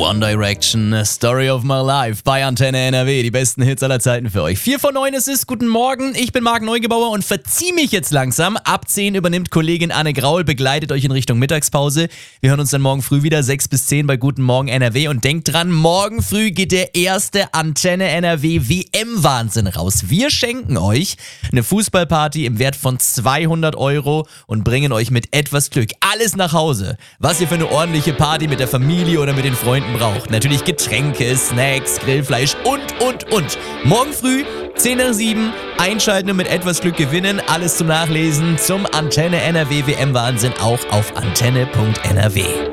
One Direction, Story of My Life bei Antenne NRW. Die besten Hits aller Zeiten für euch. 4 von 9 ist es. Guten Morgen, ich bin Marc Neugebauer und verzieh mich jetzt langsam. Ab 10 übernimmt Kollegin Anne Graul, begleitet euch in Richtung Mittagspause. Wir hören uns dann morgen früh wieder, 6 bis 10 bei Guten Morgen NRW. Und denkt dran, morgen früh geht der erste Antenne NRW WM-Wahnsinn raus. Wir schenken euch eine Fußballparty im Wert von 200 € und bringen euch mit etwas Glück alles nach Hause, was ihr für eine ordentliche Party mit der Familie oder mit den Freunden braucht. Natürlich Getränke, Snacks, Grillfleisch und. Morgen früh, 10 nach 7, einschalten und mit etwas Glück gewinnen. Alles zum Nachlesen zum Antenne NRW WM-Wahnsinn auch auf antenne.nrw.